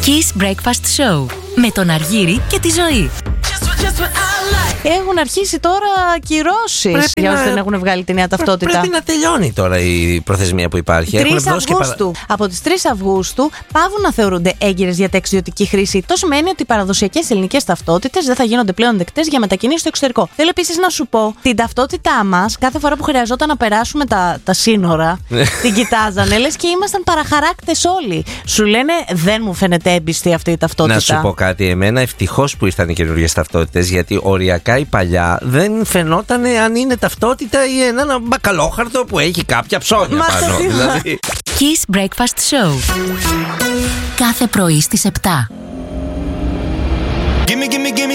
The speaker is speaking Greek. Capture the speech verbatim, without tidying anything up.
Kiss Breakfast Show με τον Αργύρη και τη Ζωή. Έχουν αρχίσει τώρα κυρώσεις για όσοι να... δεν έχουν βγάλει τη νέα ταυτότητα. Πρέπει να τελειώνει τώρα η προθεσμία που υπάρχει. τρεις Αυγούστου. Παρα... Από τις τρεις Αυγούστου πάβουν να θεωρούνται έγκυρες για ταξιδιωτική χρήση. Το σημαίνει ότι οι παραδοσιακές ελληνικές ταυτότητες δεν θα γίνονται πλέον δεκτές για μετακινήσεις στο εξωτερικό. Θέλω επίσης να σου πω, την ταυτότητά μας, κάθε φορά που χρειαζόταν να περάσουμε τα, τα σύνορα, την κοιτάζανε, λες και ήμασταν παραχαράκτες όλοι. Σου λένε, δεν μου φαίνεται έμπιστη αυτή η ταυτότητα. Να σου πω κάτι, εμένα ευτυχώς που ήρθαν οι καινούργιες ταυτότητες, γιατί οριακά η παλιά δεν φαινόταν αν είναι ταυτότητα ή ένα μπακαλόχαρτο που έχει κάποια ψώνια πάνω. Δηλαδή. Kiss Breakfast Show. Κάθε πρωί στις επτά.